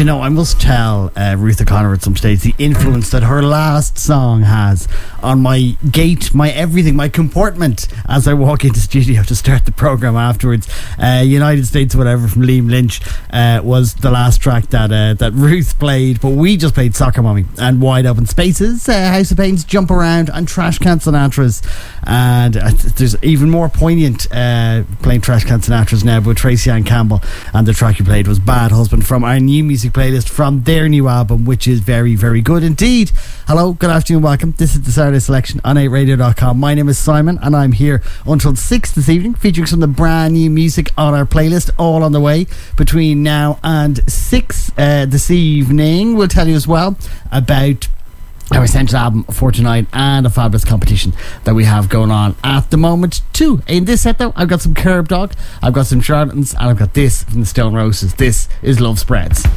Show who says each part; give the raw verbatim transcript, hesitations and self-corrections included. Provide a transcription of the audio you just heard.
Speaker 1: you know, I must tell uh, Ruth O'Connor at some stage the influence that her last song has on my gait, my everything, my comportment as I walk into studio to start the programme afterwards. Uh, United States Whatever from Liam Lynch uh, was the last track that uh, that Ruth played, but we just played Soccer Mommy and Wide Open Spaces, uh, House of Pains, Jump Around and Trash Can Sinatra's. And uh, there's even more poignant uh, playing Trash Can Sinatra's now, but Tracy Ann Campbell, and the track you played was Bad Husband from our new music playlist from their new album, which is very, very good indeed. Hello, good afternoon, welcome. This is the Saturday Selection on eight radio dot com. My name is Simon and I'm here until six this evening, featuring some of the brand new music on our playlist, all on the way between now and six uh, this evening. We'll tell you as well about our essential album for tonight and a fabulous competition that we have going on at the moment too. In this set though, I've got some Curb Dog, I've got some Charlatans, and I've got this from the Stone Roses. This is Love Spreads.